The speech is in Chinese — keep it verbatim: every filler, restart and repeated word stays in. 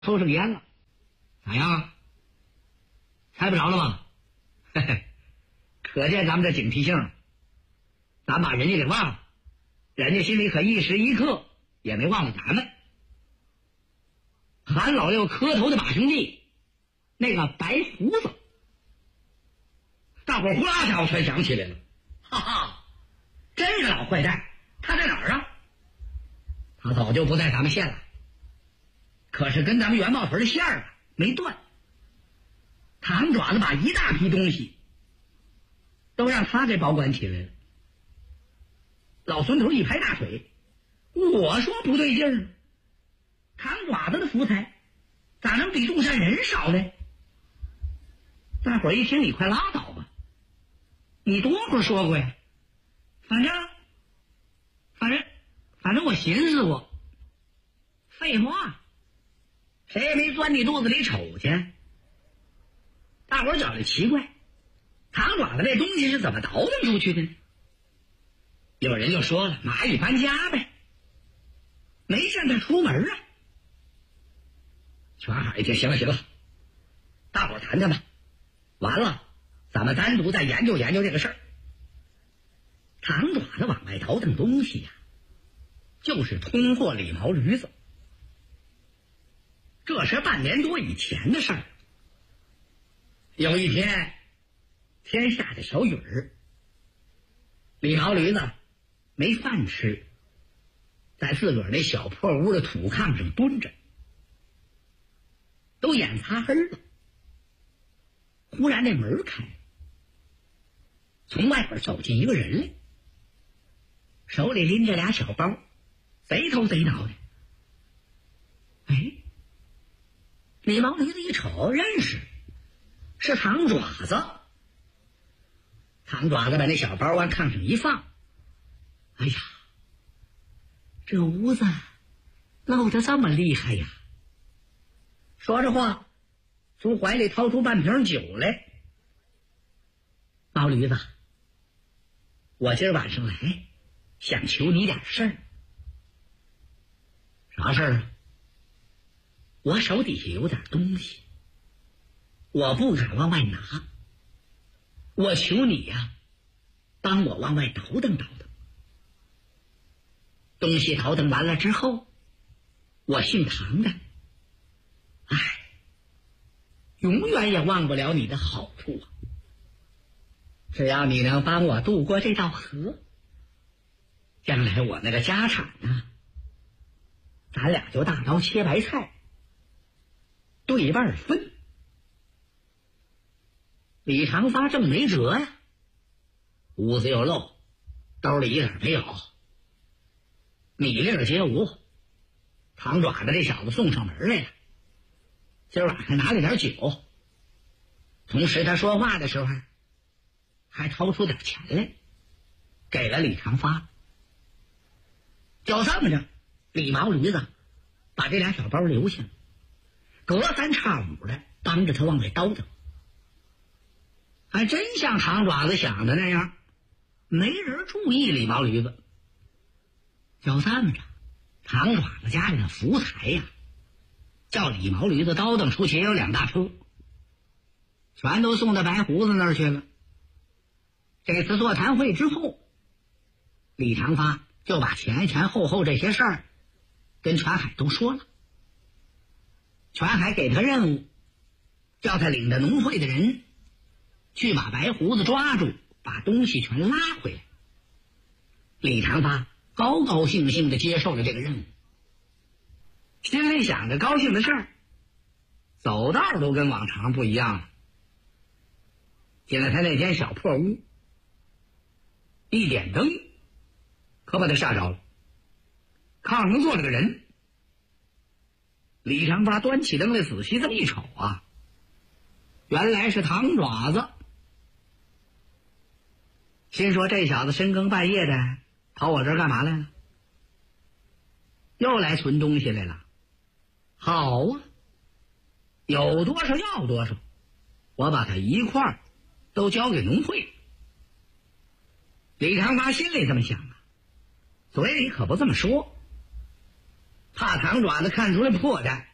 抽上烟了，咋样？猜不着了吗？嘿嘿，可见咱们这警惕性，咱把人家给忘了，人家心里可一时一刻也没忘了咱们。韩老六磕头的马兄弟，那个白胡子，大伙呼啦一下全想起来了，哈哈，这个老坏蛋他在哪儿啊？他早就不在咱们县了，可是跟咱们元茂屯的线儿啊没断。唐爪子把一大批东西都让他给保管起来了。老孙头一拍大腿，我说不对劲儿，唐爪子的福财咋能比众山人少呢？大伙儿一听，你快拉倒吧，你多会儿说过呀？反正反正反正我寻思过，废话，谁也没钻你肚子里瞅去。大伙儿觉得奇怪，唐爪子这东西是怎么倒腾出去的呢？有人就说了，蚂蚁搬家呗，没让他出门啊。全海一听，行了行了，大伙儿谈谈吧，完了咱们单独再研究研究这个事儿。唐爪子往外倒腾东西呀、啊，就是通过李毛驴子，这是半年多以前的事儿。有一天，天下的小雨儿，李毛驴子没饭吃，在自个儿那小破屋的土炕上蹲着，都眼擦黑了。忽然那门开了，从外边走进一个人来，手里拎着俩小包，贼头贼脑的。哎，李毛驴子一瞅认识，是唐爪子。唐爪子把那小包往炕上一放，哎呀，这屋子漏得这么厉害呀！说着话，从怀里掏出半瓶酒来。毛驴子，我今儿晚上来，想求你点事儿。啥事儿啊？我手底下有点东西，我不敢往外拿，我求你呀、啊，帮我往外倒腾倒腾。东西倒腾完了之后，我姓唐的，唉，永远也忘不了你的好处啊！只要你能帮我渡过这道河，将来我那个家产呢，咱俩就大刀切白菜，对半分。李长发正没辙呀，屋子又漏，兜里一点没有，米粒皆无。唐爪子这小子送上门来了，今儿晚上拿了点酒，同时他说话的时候还掏出点钱来，给了李长发。就这么着，李毛驴子把这俩小包留下，隔三差五的帮着他往外倒腾。还真像唐爪子想的那样，没人注意李毛驴子。就这么着，唐爪子家里的福财呀，叫李毛驴子倒腾出去也有两大车，全都送到白胡子那儿去了。这次座谈会之后，李长发就把前前后后这些事儿跟全海都说了。全海给他任务，叫他领着农会的人去把白胡子抓住，把东西全拉回来。李长发高高兴兴地接受了这个任务，心里想着高兴的事儿，走道都跟往常不一样了。进了他那间小破屋，一点灯，可把他吓着了。炕上坐着个人，李长发端起灯来仔细这么一瞅啊，原来是唐爪子。心说这小子深更半夜的跑我这儿干嘛来了？又来存东西来了。好啊，有多少要多少，我把他一块儿都交给农会。李长发心里这么想啊，嘴里可不这么说，怕唐爪子看出来破绽，